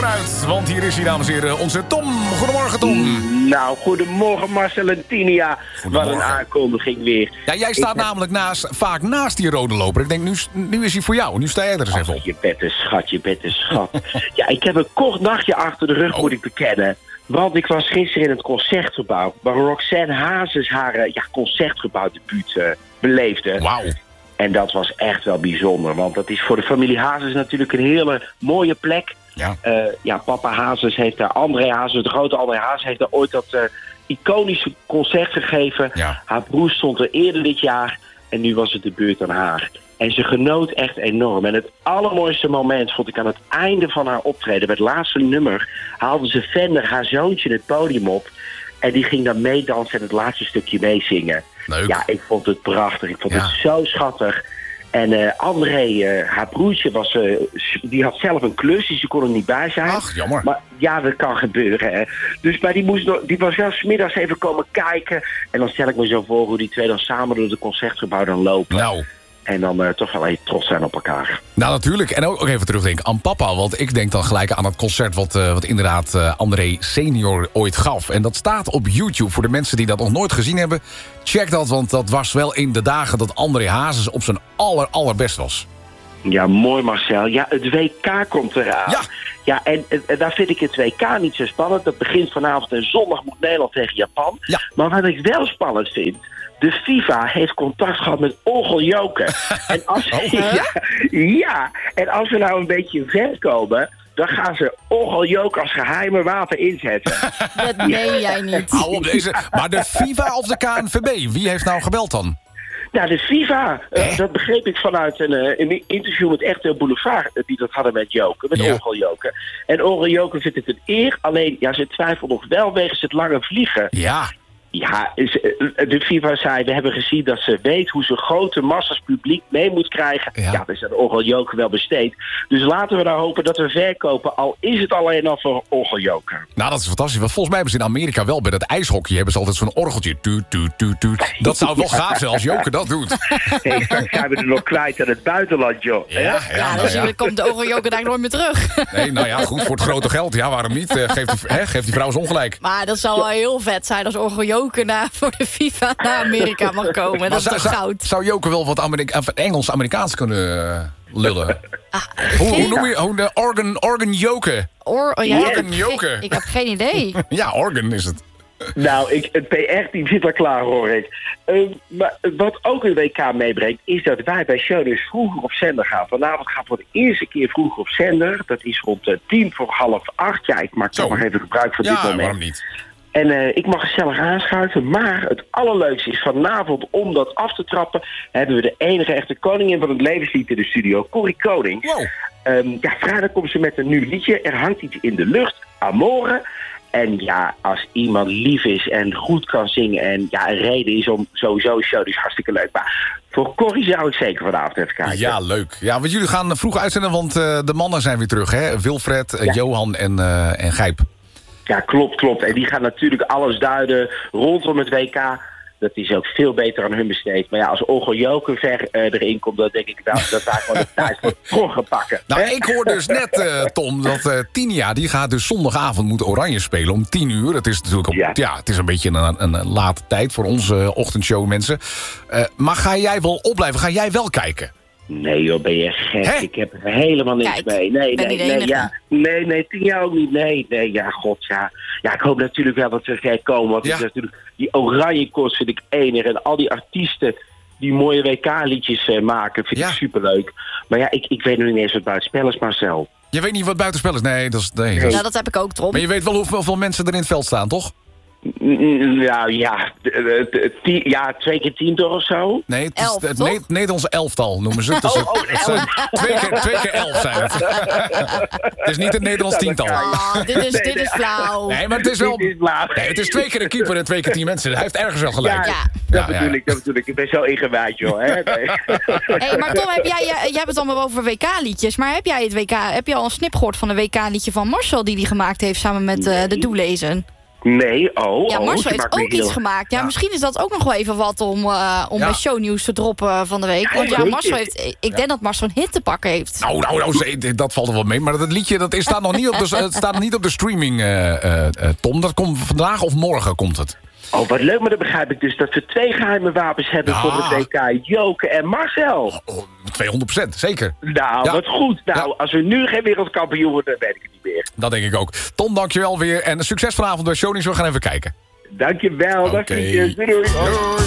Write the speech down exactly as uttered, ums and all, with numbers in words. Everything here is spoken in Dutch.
uit. Want hier is hij, dames en heren, onze Tom. Goedemorgen, Tom. Nou, goedemorgen Marcel en Tinia. Wat een aankondiging weer. Ja, jij staat heb... namelijk naast, vaak naast die rode loper. Ik denk, nu, nu is hij voor jou. Nu sta jij er eens even op. Je bent een schat, je bent een schat. Ja, ik heb een kort nachtje achter de rug, oh. moet ik bekennen. Want ik was gisteren in het Concertgebouw, waar Roxanne Hazes haar uh, ja, Concertgebouwdebuut uh, beleefde. Wauw. En dat was echt wel bijzonder, want dat is voor de familie Hazes natuurlijk een hele mooie plek. Ja, uh, ja papa Hazes heeft daar, André Hazes, de grote André Hazes, heeft daar ooit dat uh, iconische concert gegeven. Ja. Haar broer stond er eerder dit jaar en nu was het de beurt aan haar. En ze genoot echt enorm. En het allermooiste moment vond ik aan het einde van haar optreden. Bij het laatste nummer haalde ze Fender, haar zoontje, het podium op. En die ging dan meedansen en het laatste stukje meezingen. Leuk. Ja, ik vond het prachtig. Ik vond ja. het zo schattig. En uh, André, uh, haar broertje, was, uh, die had zelf een klus, dus die kon er niet bij zijn. Ach, jammer. Maar ja, dat kan gebeuren, hè. Dus maar die, moest nog, die was wel 's middags even komen kijken. En dan stel ik me zo voor hoe die twee dan samen door het Concertgebouw dan lopen. Nou. En dan uh, toch wel even trots zijn op elkaar. Nou, natuurlijk. En ook, ook even terugdenken aan papa. Want ik denk dan gelijk aan het concert wat, uh, wat inderdaad uh, André senior ooit gaf. En dat staat op YouTube. Voor de mensen die dat nog nooit gezien hebben, check dat. Want dat was wel in de dagen dat André Hazes op zijn aller, allerbest was. Ja, mooi Marcel. Ja, het W K komt eraan. Ja. Ja, en, en daar vind ik het W K niet zo spannend. Dat begint vanavond en zondag moet Nederland tegen Japan. Ja. Maar wat ik wel spannend vind, de FIFA heeft contact gehad met Orgel Joken. En als, oh, ja, ja, en als we nou een beetje ver komen, dan gaan ze Orgel Joken als geheime wapen inzetten. Dat meen jij niet. Hou op deze. Maar de FIFA of de K N V B? Wie heeft nou gebeld dan? Nou, de FIFA, uh, dat begreep ik vanuit een, uh, een interview met R T L Boulevard, uh, die dat hadden met Joken, met ja. Orgel Joken. En Orgel Joken vindt het een eer, alleen ja, ze twijfelt nog wel wegens het lange vliegen. Ja. Ja, de FIFA zei, we hebben gezien dat ze weet hoe ze grote massa's publiek mee moet krijgen. Ja, ja dat is aan Orgel Joken wel besteed. Dus laten we nou hopen dat we verkopen, al is het alleen al voor Orgel Joken. Nou, dat is fantastisch. Want volgens mij hebben ze in Amerika wel bij dat ijshockey hebben ze altijd zo'n orgeltje. Tuut, tuut, tuut, tuut. Dat zou wel gaaf zijn als Joken dat doet. Hey, straks zijn we er nog kwijt aan het buitenland, joh. Ja, ja, ja, dus ja. komt de Orgel Joken daar nooit meer terug. Nee, nou ja, goed, voor het grote geld. Ja, waarom niet? Uh, geef, die, hè, geef die vrouw eens ongelijk. Maar dat zou wel heel vet zijn als Orgel Joken naar, voor de FIFA naar Amerika mag komen. Dat maar is zou, toch goud? Zou Joken wel wat Amerika- Engels-Amerikaans kunnen uh, lullen? Ah, hoe, hoe noem je hoe de organ, organ Joken? Or, oh, ja, organ Joken. Ik heb geen idee. Ja, organ is het. Nou, ik, het P R-team zit er klaar, hoor ik. Uh, maar wat ook een W K meebrengt, is dat wij bij Shownieuws vroeger op zender gaan. Vanavond gaan we voor de eerste keer vroeger op zender. Dat is rond uh, tien voor half acht. Ja, ik maak toch nog even gebruik van ja, dit moment. Ja, waarom niet? En uh, ik mag gezellig aanschuiven, maar het allerleukste is vanavond om dat af te trappen, hebben we de enige echte koningin van het levenslied in de studio, Corrie Koning. Wow. Um, ja, vrijdag komt ze met een nieuw liedje. Er hangt iets in de lucht, Amore. En ja, als iemand lief is en goed kan zingen en ja, een reden is om sowieso show, dus hartstikke leuk. Maar voor Corrie zou ik zeker vanavond even kijken. Ja, leuk. Ja, want jullie gaan vroeg uitzenden, want uh, de mannen zijn weer terug, hè? Wilfred, uh, ja. Johan en, uh, en Gijp. Ja, klopt, klopt. En die gaan natuurlijk alles duiden rondom het W K. Dat is ook veel beter aan hun besteed. Maar ja, als Orgel Joken ver uh, erin komt, dan denk ik wel dat daar gewoon de tijd voor terug gaan pakken. Nou, ik hoor dus net, uh, Tom, dat uh, Tinia, die gaat dus zondagavond moet Oranje spelen om tien uur. Dat is natuurlijk op, ja. ja, het is een beetje een, een late tijd voor onze uh, ochtendshow mensen. Uh, maar ga jij wel opblijven? Ga jij wel kijken? Nee joh, ben je gek? Hè? Ik heb er helemaal niks Kijk, mee. Nee, ben nee, die de nee, ja. nee, nee, tien jaar ook niet. Nee, nee, ja, god, ja. Ja, ik hoop natuurlijk wel dat ze ver komen. Want ja. het is natuurlijk, die oranje kost vind ik enig. En al die artiesten die mooie W K-liedjes uh, maken, vind ja. ik superleuk. Maar ja, ik, ik weet nog niet eens wat buitenspel is, Marcel. Je weet niet wat buitenspel is? Nee, dat is... Nee, dat is... Ja, dat heb ik ook, Tom. Maar je weet wel hoeveel, hoeveel mensen er in het veld staan, toch? Nou ja, ja, twee keer tien toch of zo? Nee, het is elf, het toch? Ne- Nederlandse elftal noemen ze het. Dus het, Oh, oh, het zijn twee, keer, twee keer elf zijn het. Het is niet het Nederlands tiental. Oh, dit is, dit is flauw. Nee, maar het is wel... Dit is laat. Nee, het is twee keer een keeper en twee keer tien mensen. Hij heeft ergens wel gelijk. Ja, Ja. dat Ja, bedoel ja. ik, dat bedoel ik. Ik ben zo ingewijd, joh. Hè? Nee. Hey, maar Tom, heb jij, jij, jij hebt het allemaal over W K-liedjes. Maar heb jij het W K, heb je al een snip gehoord van een W K-liedje van Marcel die hij gemaakt heeft samen met uh, de Doelezen? Nee, oh. Ja, oh, Marcel ze heeft maakt me ook heel- iets gemaakt. Ja, Ja. misschien is dat ook nog wel even wat om, uh, om Ja. bij shownieuws te droppen van de week. Want ja, zeker. Marcel heeft, ik denk dat Marcel een hit te pakken heeft. Nou, nou, nou, ze- dat valt er wel mee. Maar dat liedje dat is, staat nog niet op de, het staat nog niet op de streaming, uh, uh, uh, Tom. Dat komt vandaag of morgen komt het. Oh, wat leuk, maar dan begrijp ik dus dat we twee geheime wapens hebben Ja. voor het W K. Joke en Marcel. Oh, tweehonderd procent, zeker. Nou, Ja. wat goed. Nou, Ja. als we nu geen wereldkampioen worden, dan weet ik het niet meer. Dat denk ik ook. Tom, dankjewel weer. En succes vanavond bij Shownieuws. We gaan even kijken. Dankjewel. Dag, Oké. vriendjes. Doei, doei. Doei.